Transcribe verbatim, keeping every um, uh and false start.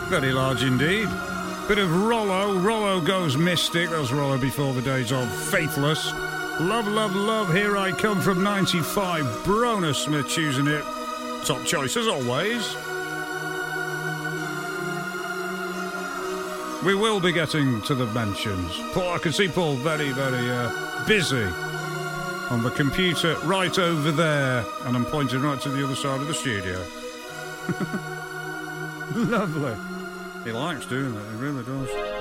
Very large indeed. Bit of Rollo. Rollo Goes Mystic. That was Rollo before the days of Faithless. Love, love, love. Here I Come from ninety-five. Brona Smith choosing it. Top choice as always. We will be getting to the mentions. Paul, I can see Paul very, very uh, busy on the computer right over there. And I'm pointing right to the other side of the studio. Lovely. He likes doing that, he really does.